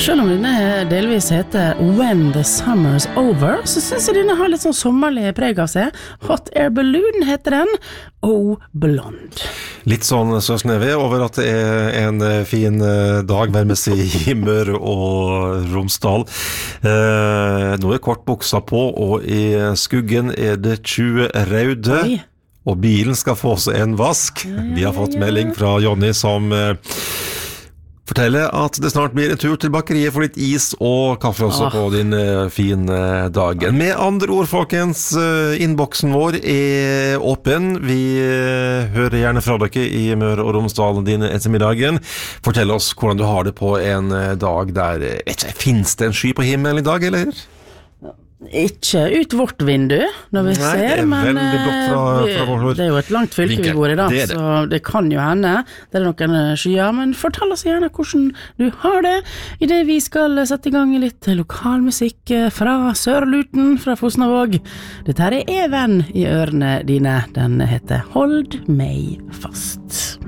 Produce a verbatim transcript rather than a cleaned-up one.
Selv om denne delvis heter When the Summer's Over, så synes jeg denne har litt sånn sommerlig preg av seg. Hot Air Balloon heter den, Oh Blonde. Litt sånn søsnevig over at det er en fin dag værmessig i Møre og Romsdal. Eh, nå er kort buksa på, og i skuggen er det tjue raude. Oi. Og bilen skal få seg en vask. Ja, ja, Vi har fått melding fra Jonny som eh, forteller at det snart blir en tur til bakeriet for litt is og kaffe også ah. på din uh, fine dag. Med andre ord, folkens, uh, innboksen vår er åpen. Vi uh, hører gjerne fra dere i Møre og Romsdal dine ettermiddagen. Fortell oss hvordan du har det på en uh, dag der, vet ikke, finnes det en sky på himmelen i dag, eller? Ikke ut vårt vindu når vi Nei, ser, men det er, fra, fra det er jo et langt fylke vi går i da, det det. Så det kan jo hende det er noen skyer, men fortell oss gjerne hvordan du har det i det vi skal sette i gang litt lokalmusikk fra Sørluten, fra Fosnavåg. Dette her er Even i ørene dine, den heter Hold meg fast.